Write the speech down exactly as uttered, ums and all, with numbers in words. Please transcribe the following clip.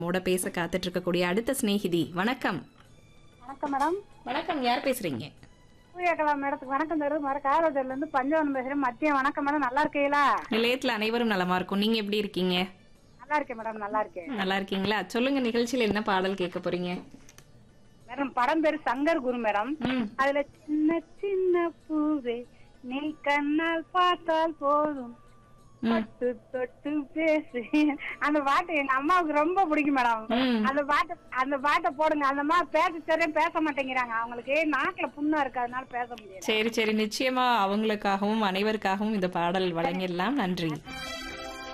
மோட பேச காத்துட்டு இருக்கக்கூடிய அடுத்த சிநேகிதி வணக்கம். வணக்கம் மேடம். வணக்கம், யார் பேசுறீங்க? சூரியகலா மேடத்துக்கு வணக்கம் தருது மர காரோஜர்ல இருந்து பஞ்சவனம் பேசுறேன். மத்தியம் வணக்கம் மேடம். நல்லா இருக்கீங்களா? நிலையத்துல அனைவரும் நலமா இருக்கும். நீங்க எப்படி இருக்கீங்க? நல்லா இருக்கேன் மேடம். நல்லா இருக்கேன். நல்லா இருக்கீங்களா? சொல்லுங்க, நிகழ்ச்சியில என்ன பாடல் கேட்க போறீங்க? மேடம் படம் பேரு சங்கர் குரு மேடம். ம். அதுல சின்ன சின்ன பூவே நீ கண்ணால் பார்த்தால் போதும் தொட்டு தொட்டு பேசு. அந்த பாட்டு எங்க அம்மாவுக்கு ரொம்ப பிடிக்கும் மேடம். ம். அந்த பாட்டு அந்த பாட்டை போடுங்க. அந்த அம்மா பேச சரியா பேச மாட்டேங்கிறாங்க. அவங்களுக்கு நாக்குல புண்ணா இருக்கு, அதனால பேச முடியாது. சரி சரி, நிச்சயமா அவங்களுக்காகவும் அனைவருக்காகவும் இந்த பாடல் வழங்கிடலாம். நன்றி.